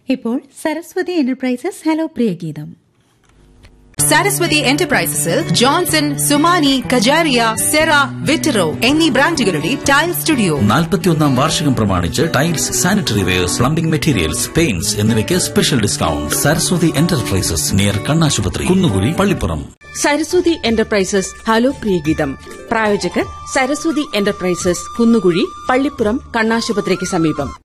ഇപ്പോൾ Saraswati enterprises hello Priyageetham. Saraswati എന്റർപ്രൈസസിൽ Johnson, സുമാനി, Kajaria, Cera, വിറ്ററോ എന്നീ ബ്രാൻഡുകളുടെ ടൈൽ സ്റ്റുഡിയോ 41ാം വാർഷികം പ്രമാണിച്ച് tiles, sanitary wears, plumbing materials, paints എന്നിവയ്ക്ക് special discount. Saraswati enterprises near കണ്ണാശുപത്രി, കുന്നുകുഴി, പള്ളിപ്പുറം. Saraswati enterprises hello Priyageetham. പ്രായോജകർ സരസ്വതി എന്റർപ്രൈസസ്, കുന്നുകുഴി, പള്ളിപ്പുറം, കണ്ണാശുപത്രിക്ക് സമീപം.